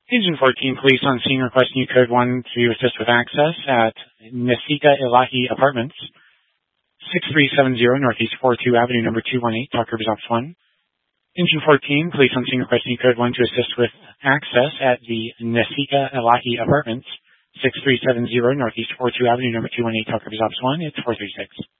Engine 14, police on scene requesting you code 1 to assist with access at Nasika Ilahi Apartments, 6370 Northeast 42 Avenue, number 218, Talk Rivers Office 1. Engine 14, police on scene requesting you code 1 to assist with access at the Nasika Ilahi Apartments, 6370 Northeast 42 Avenue, number 218, Talk Rivers Office 1. It's 436.